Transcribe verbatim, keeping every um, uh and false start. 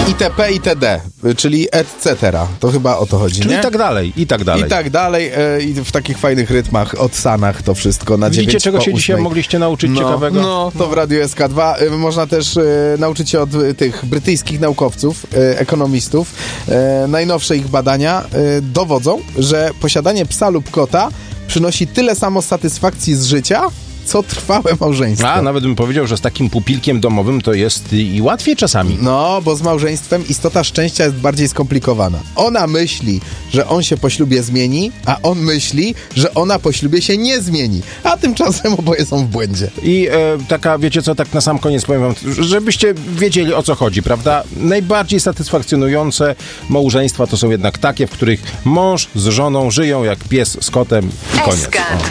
itp. itd., czyli et cetera. To chyba o to chodzi, czyli nie? i tak dalej, i tak dalej. I tak dalej, e, i w takich fajnych rytmach, odsanach to wszystko na Widzicie, dziewięć czego po się dzisiaj ósmej. mogliście nauczyć no, ciekawego? No, to w Radiu S K dwa. E, można też e, nauczyć się od e, tych brytyjskich naukowców, e, ekonomistów. E, najnowsze ich badania e, dowodzą, że posiadanie psa lub kota przynosi tyle samo satysfakcji z życia, co trwałe małżeństwo. A, nawet bym powiedział, że z takim pupilkiem domowym to jest i łatwiej czasami. No, bo z małżeństwem istota szczęścia jest bardziej skomplikowana. Ona myśli, że on się po ślubie zmieni, a on myśli, że ona po ślubie się nie zmieni. A tymczasem oboje są w błędzie. I e, taka, wiecie co, tak na sam koniec powiem wam, żebyście wiedzieli, o co chodzi, prawda? Najbardziej satysfakcjonujące małżeństwa to są jednak takie, w których mąż z żoną żyją jak pies z kotem i koniec. S K.